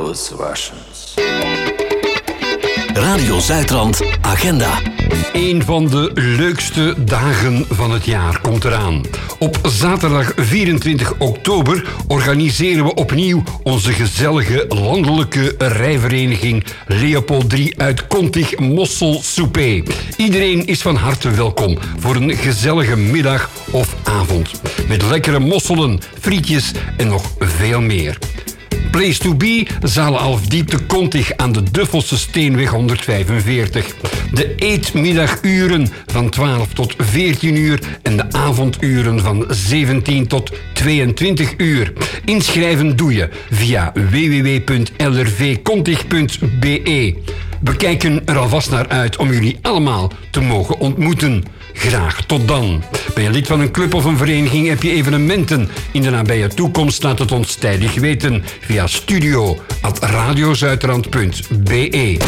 those Russians. Radio Zuidrand Agenda. Een van de leukste dagen van het jaar komt eraan. Op zaterdag 24 oktober organiseren we opnieuw onze gezellige landelijke rijvereniging Leopold III uit Kontig Mossel Souper. Iedereen is van harte welkom voor een gezellige middag of avond. Met lekkere mosselen, frietjes en nog veel meer. Place to be, zaal Alfdiep Kontig aan de Duffelse Steenweg 145. De eetmiddaguren van 12 tot 14 uur en de avonduren van 17 tot 22 uur. Inschrijven doe je via www.lrvkontig.be. We kijken er alvast naar uit om jullie allemaal te mogen ontmoeten. Graag tot dan. Ben je lid van een club of een vereniging, heb je evenementen in de nabije toekomst, laat het ons tijdig weten via studio@radiozuidrand.be.